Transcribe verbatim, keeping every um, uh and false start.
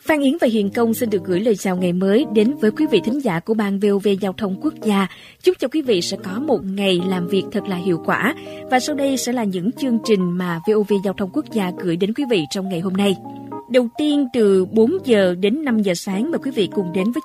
Phan Yến và Hiền Công xin được gửi lời chào ngày mới đến với quý vị thính giả của Ban vê o vê Giao thông Quốc gia. Chúc cho quý vị sẽ có một ngày làm việc thật là hiệu quả. Và sau đây sẽ là những chương trình mà vê o vê Giao thông Quốc gia gửi đến quý vị trong ngày hôm nay. Đầu tiên từ bốn giờ đến năm giờ sáng, mời quý vị cùng đến với